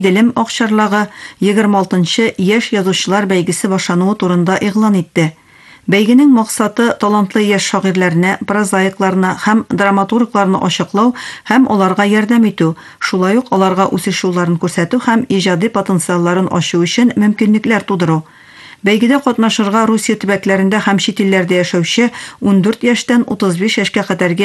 Делем Акчарлыгы 26-нчы яшь язучылар бәйгесе башлануы турында игълан итте. Бәйгенең максаты талантлы яшь шагыйрьләрне, прозаикларны һәм драматургларны ачыклау һәм аларга ярдәм итү, шулай ук аларга үсеш юлларын күрсәтү һәм иҗади потенциалларын ачу өчен мөмкинлекләр тудыру. Бәйгедә катнашырга Русия төбәкләрендә һәм чит илләрдә яшәүче 14 яшьтән 35 яшькә кадәрге